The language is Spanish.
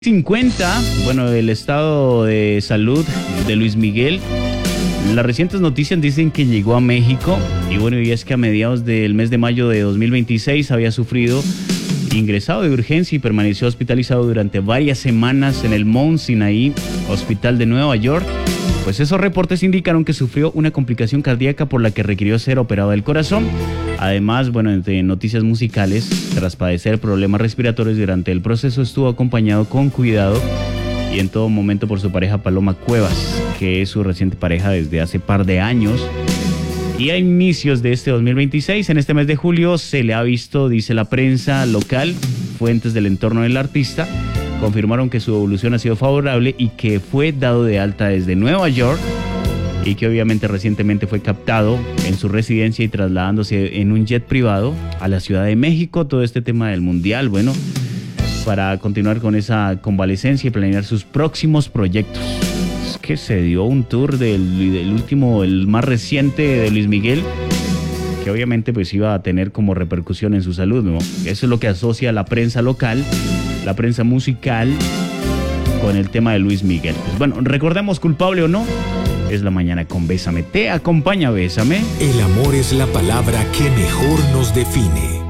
50, bueno, el estado de salud de Luis Miguel. Las recientes noticias dicen que llegó a México y bueno, y es que a mediados del mes de mayo de 2026 había sufrido ingresado de urgencia y permaneció hospitalizado durante varias semanas en el Mount Sinai Hospital de Nueva York. Pues esos reportes indicaron que sufrió una complicación cardíaca por la que requirió ser operado del corazón. Además, bueno, entre noticias musicales, tras padecer problemas respiratorios durante el proceso, estuvo acompañado con cuidado y en todo momento por su pareja Paloma Cuevas, que es su reciente pareja desde hace par de años. Y a inicios de este 2026, en este mes de julio, se le ha visto, dice la prensa local, fuentes del entorno del artista, confirmaron que su evolución ha sido favorable y que fue dado de alta desde Nueva York y que obviamente recientemente fue captado en su residencia y trasladándose en un jet privado a la Ciudad de México. Todo este tema del mundial, bueno, para continuar con esa convalecencia y planear sus próximos proyectos. Es que se dio un tour del último, el más reciente de Luis Miguel, que obviamente pues iba a tener como repercusión en su salud, ¿no? Eso es lo que asocia la prensa local, la prensa musical, con el tema de Luis Miguel. Pues bueno, recordemos, culpable o no, es la mañana con Bésame. Te acompaña Bésame. El amor es la palabra que mejor nos define.